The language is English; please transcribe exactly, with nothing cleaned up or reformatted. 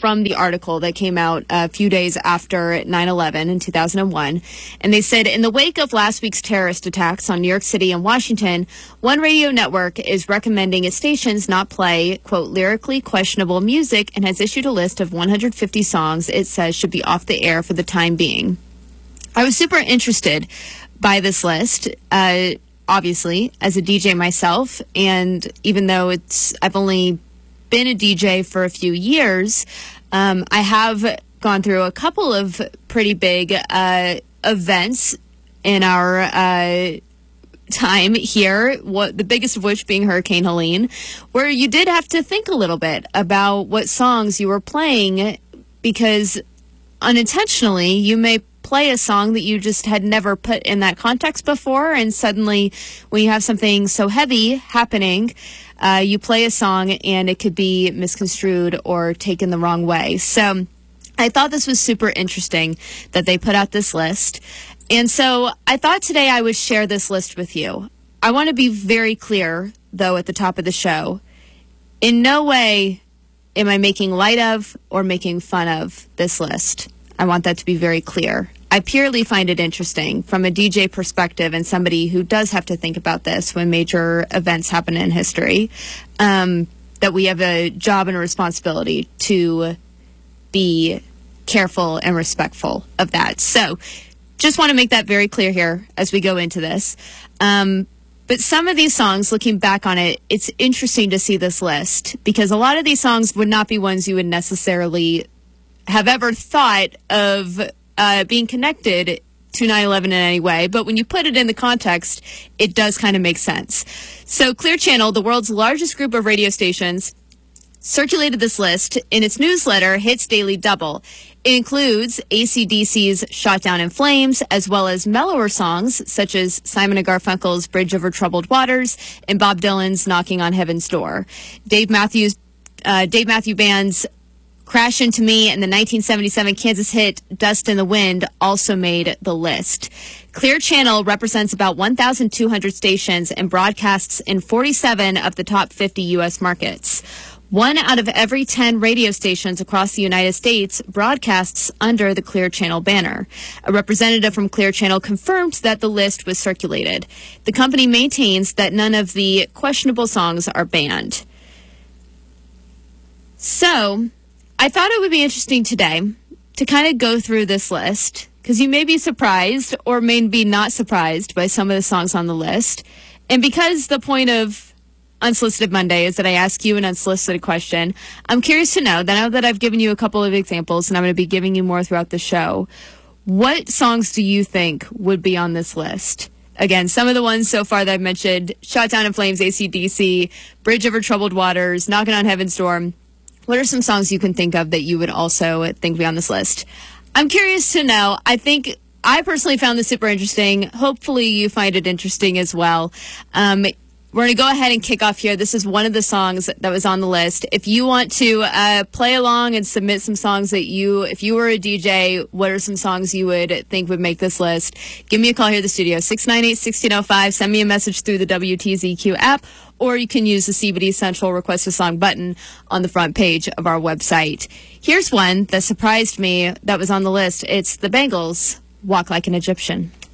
from the article that came out a few days after nine eleven in two thousand one. And they said, in the wake of last week's terrorist attacks on New York City and Washington, one radio network is recommending its stations not play, quote, lyrically questionable music, and has issued a list of one hundred fifty songs it says should be off the air for the time being. I was super interested by this list, uh, obviously, as a D J myself. And even though it's I've only been a D J for a few years, um, I have gone through a couple of pretty big uh, events in our uh, time here, what the biggest of which being Hurricane Helene, where you did have to think a little bit about what songs you were playing, because unintentionally you may play a song that you just had never put in that context before, and suddenly when you have something so heavy happening, uh, you play a song and it could be misconstrued or taken the wrong way. So I thought this was super interesting that they put out this list. And so I thought today I would share this list with you. I want to be very clear, though, at the top of the show. In no way am I making light of or making fun of this list. I want that to be very clear. I purely find it interesting from a D J perspective and somebody who does have to think about this when major events happen in history, um, that we have a job and a responsibility to be careful and respectful of that. So just want to make that very clear here as we go into this. Um, but some of these songs, looking back on it, it's interesting to see this list, because a lot of these songs would not be ones you would necessarily have ever thought of uh, being connected to nine eleven in any way. But when you put it in the context, it does kind of make sense. So Clear Channel, the world's largest group of radio stations, circulated this list in its newsletter, Hits Daily Double. It includes A C D C's Shot Down in Flames, as well as mellower songs such as Simon and Garfunkel's Bridge Over Troubled Waters and Bob Dylan's Knocking on Heaven's Door. Dave Matthews, uh, Dave Matthew Band's Crash Into Me and the nineteen seventy-seven Kansas hit Dust in the Wind also made the list. Clear Channel represents about one thousand two hundred stations and broadcasts in forty-seven of the top fifty U S markets. One out of every ten radio stations across the United States broadcasts under the Clear Channel banner. A representative from Clear Channel confirmed that the list was circulated. The company maintains that none of the questionable songs are banned. So I thought it would be interesting today to kind of go through this list, because you may be surprised or may be not surprised by some of the songs on the list. And because the point of Unsolicited Monday is that I ask you an unsolicited question, I'm curious to know, now that I've given you a couple of examples and I'm going to be giving you more throughout the show, what songs do you think would be on this list? Again, some of the ones so far that I've mentioned: Shot Down in Flames, A C D C, Bridge Over Troubled Waters, Knocking on Heaven's Door. What are some songs you can think of that you would also think would be on this list? I'm curious to know. I think I personally found this super interesting. Hopefully you find it interesting as well. Um, we're going to go ahead and kick off here. This is one of the songs that was on the list. If you want to uh, play along and submit some songs that you, if you were a D J, what are some songs you would think would make this list? Give me a call here at the studio, six nine eight, one six zero five. Send me a message through the W T Z Q app, or you can use the C B D Central Request a Song button on the front page of our website. Here's one that surprised me that was on the list. It's the Bangles, Walk Like an Egyptian.